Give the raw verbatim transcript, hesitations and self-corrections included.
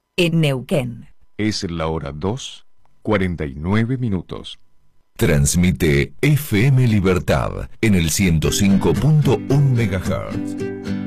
en Neuquén. Es la hora dos, cuarenta y nueve minutos. Transmite F M Libertad en el ciento cinco punto uno megahertz.